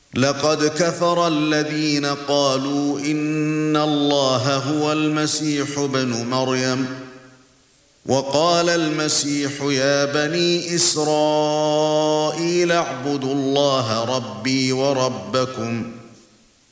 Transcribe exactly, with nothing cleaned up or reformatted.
لقد كفر الذين قالوا إن الله هو المسيح ابن مريم وقال المسيح يا بني إسرائيل اعبدوا الله ربي وربكم